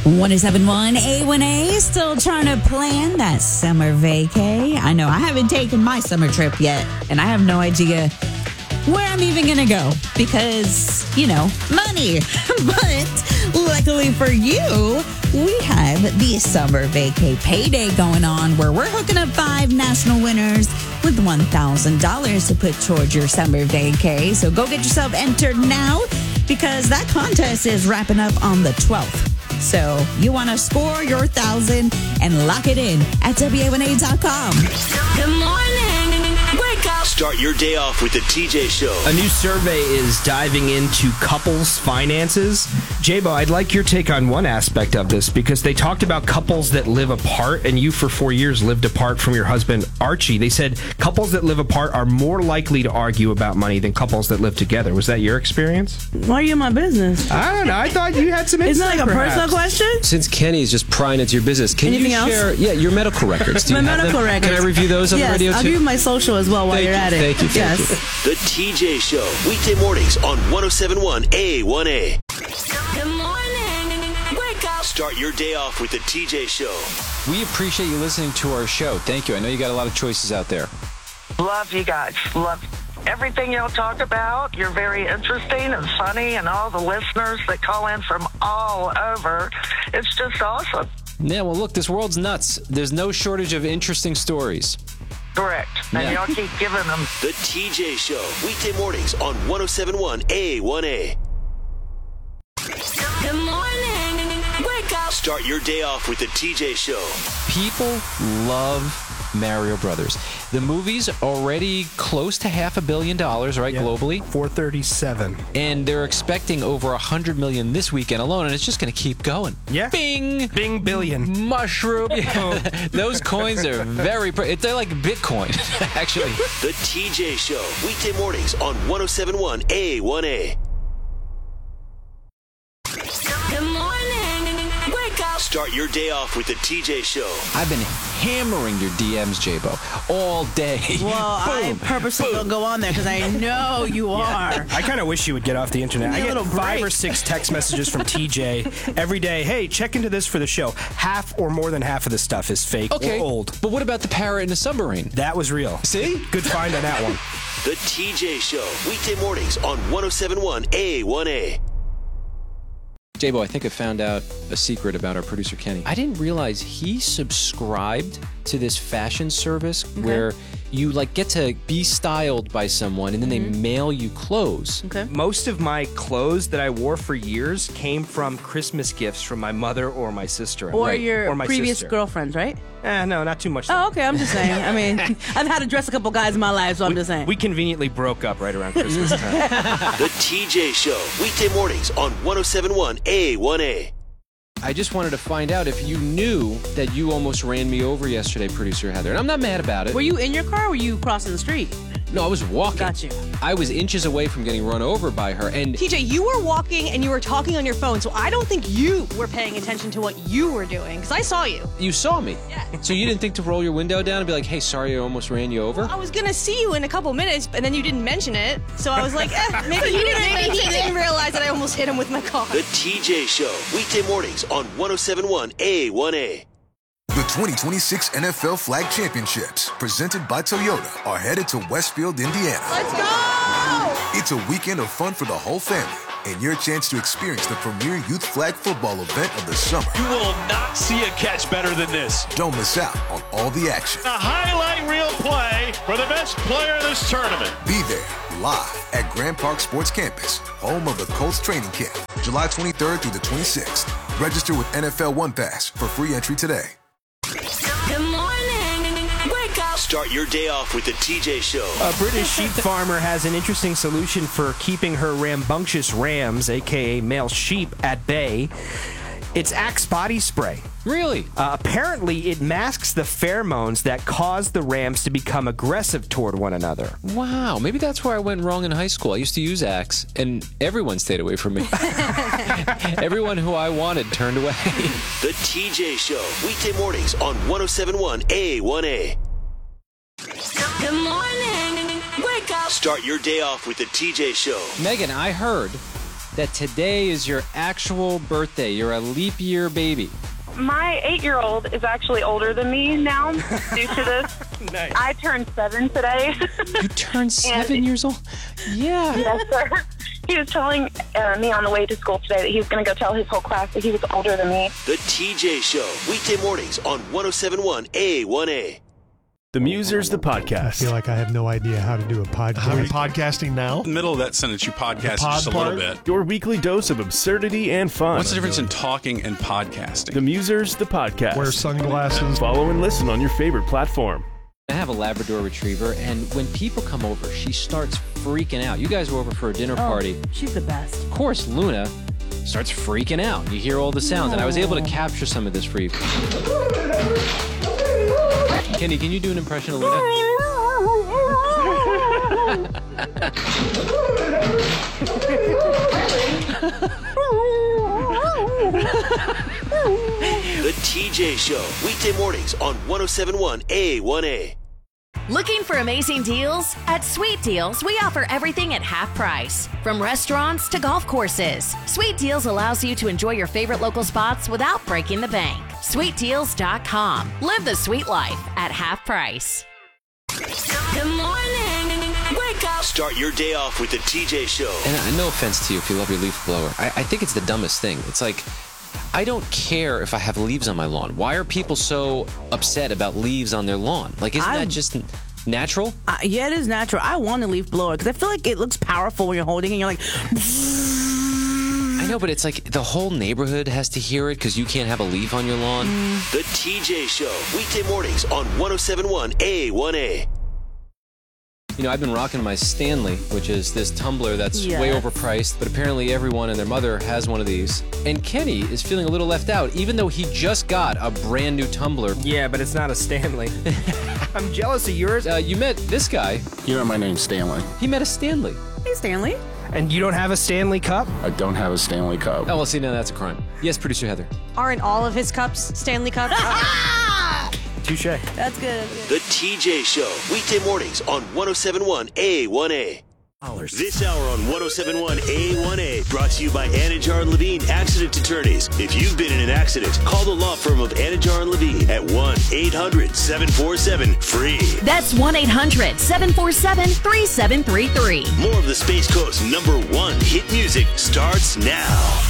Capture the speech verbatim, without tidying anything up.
one oh seven point one A one A, still trying to plan that summer vacay. I know I haven't taken my summer trip yet, and I have no idea where I'm even going to go because, you know, money. But luckily for you, we have the summer vacay payday going on where we're hooking up five national winners with one thousand dollars to put towards your summer vacay. So go get yourself entered now because that contest is wrapping up on the twelfth. So you want to score your thousand and lock it in at W A one A dot com. Good morning. Wake up. Start your day off with the T J Show. A new survey is diving into couples' finances. J-Bo, I'd like your take on one aspect of this because they talked about couples that live apart, and you for four years lived apart from your husband, Archie. They said couples that live apart are more likely to argue about money than couples that live together. Was that your experience? Why are you in my business? I don't know. I thought you had some insight. Isn't that like a perhaps. personal question? Since Kenny's just prying into your business, can Anything you else? share yeah, your medical records? Do My you have medical them? records. Can I review those on yes, the radio I'll too? give you my social as well while Thank you're you, at it. thank you, thank yes. The T J Show, weekday mornings on one oh seven point one A one A. Good morning. Wake up. Start your day off with the T J Show. We appreciate you listening to our show. Thank you. I know you got a lot of choices out there. Love you guys. Love everything y'all talk about. You're very interesting and funny, and all the listeners that call in from all over. It's just awesome. Yeah, well, look, this world's nuts. There's no shortage of interesting stories. Correct. And Yeah. y'all keep giving them. The T J Show, weekday mornings on one oh seven point one A one A. Good morning. Wake up. Start your day off with the T J Show. People love Mario Brothers. The movie's already close to half a billion dollars, right, Yeah. globally? four thirty-seven. And they're expecting over a hundred million this weekend alone, and it's just going to keep going. Yeah. Bing! Bing billion. Mushroom. Yeah. Those coins are very... Pre- they're like Bitcoin, actually. The T J Show, weekday mornings on one oh seven point one A one A. Good morning. Wake up. Start your day off with the T J Show. I've been hammering your D Ms, J-Bo, all day. Well, I Boom. purposely don't go on there because I know you are. I kind of wish you would get off the internet. Need I a get little five break. or six text messages from T J every day. Hey, check into this for the show. Half or more than half of the stuff is fake Okay, or old. but what about the parrot in the submarine? That was real. See? Good find on that one. The T J Show, weekday mornings on one oh seven point one A one A. J-Bo, I think I found out a secret about our producer, Kenny. I didn't realize he subscribed to this fashion service where you like get to be styled by someone and then they mail you clothes. Okay. Most of my clothes that I wore for years came from Christmas gifts from my mother or my sister. Or Right. your or my previous sister. girlfriends, right? Eh, no, not too much. Oh, okay. I'm just saying. I mean, I've had to dress a couple guys in my life, so I'm just saying. We conveniently broke up right around Christmas time. The T J Show, weekday mornings on one oh seven point one A one A. I just wanted to find out if you knew that you almost ran me over yesterday, producer Heather. And I'm not mad about it. Were you in your car or were you crossing the street? No, I was walking. Got you. I was inches away from getting run over by her, and T J, you were walking and you were talking on your phone, so I don't think you were paying attention to what you were doing, because I saw you. you saw me. Yeah. So you didn't think to roll your window down and be like, hey, sorry I almost ran you over? I was gonna see you in a couple minutes, and then you didn't mention it, so I was like, eh, maybe he didn't, maybe he didn't realize that I almost hit him with my car. The T J Show, weekday mornings on one oh seven point one A one A. The twenty twenty-six N F L Flag Championships, presented by Toyota, are headed to Westfield, Indiana. Let's go! It's a weekend of fun for the whole family and your chance to experience the premier youth flag football event of the summer. You will not see a catch better than this. Don't miss out on all the action. A highlight reel play for the best player in this tournament. Be there live at Grand Park Sports Campus, home of the Colts training camp, July twenty-third through the twenty-sixth. Register with N F L One Pass for free entry today. Good morning. Wake up. Start your day off with the T J Show. A British sheep farmer has an interesting solution for keeping her rambunctious rams, a k a male sheep, at bay. It's Axe body spray. Really? Uh, apparently, it masks the pheromones that cause the rams to become aggressive toward one another. Wow, maybe that's where I went wrong in high school. I used to use Axe, and everyone stayed away from me. Everyone who I wanted turned away. The T J Show, weekday mornings on one oh seven point one A one A. Good morning. Wake up. Start your day off with the T J Show. Megan, I heard that today is your actual birthday. You're a leap year baby. My eight-year-old is actually older than me now due to this. Nice. I turned seven today. You turned seven years old? Yeah. Yes, sir. He was telling uh, me on the way to school today that he was going to go tell his whole class that he was older than me. The T J Show, weekday mornings on one oh seven point one A one A. The Musers, the podcast. I feel like I have no idea how to do a podcast. Are you podcasting now? In the middle of that sentence, you podcast just a little bit. Your weekly dose of absurdity and fun. What's the difference in talking and podcasting? The Musers, the podcast. Wear sunglasses. Follow and listen on your favorite platform. I have a Labrador Retriever, and when people come over, she starts freaking out. You guys were over for a dinner Oh, party. She's the best. Of course, Luna starts freaking out. You hear all the sounds, and I was able to capture some of this for you. Kenny, can you do an impression of Luna? The T J Show, weekday mornings on one oh seven point one A one A. Looking for amazing deals? At Sweet Deals, we offer everything at half price. From restaurants to golf courses, Sweet Deals allows you to enjoy your favorite local spots without breaking the bank. sweet deals dot com. Live the sweet life at half price. Good morning. Wake up. Start your day off with the T J Show. And I, no offense to you if you love your leaf blower. I, I think it's the dumbest thing. It's like, I don't care if I have leaves on my lawn. Why are people so upset about leaves on their lawn? Like, isn't I- that just natural? Uh, yeah, it is natural. I want a leaf blower because I feel like it looks powerful when you're holding it and you're like... I know, but it's like the whole neighborhood has to hear it because you can't have a leaf on your lawn. The T J Show, weekday mornings on one oh seven point one A one A. You know, I've been rocking my Stanley, which is this tumbler that's Yes. way overpriced, but apparently everyone and their mother has one of these. And Kenny is feeling a little left out, even though he just got a brand new tumbler. Yeah, but it's not a Stanley. I'm jealous of yours. Uh, you met this guy. You know, my name's Stanley. He met a Stanley. Hey, Stanley. And you don't have a Stanley Cup? I don't have a Stanley Cup. Oh, well, see, now that's a crime. Yes, producer Heather. Aren't all of his cups Stanley Cups? Touche. That's good. That's good. The T J Show, weekday mornings on one oh seven point one A one A. This hour on one oh seven point one A one A, brought to you by Anajar and Levine Accident Attorneys. If you've been in an accident, call the law firm of Anajar and Levine at one eight hundred seven four seven free. That's one eight hundred seven four seven three seven three three. More of the Space Coast number one hit music starts now.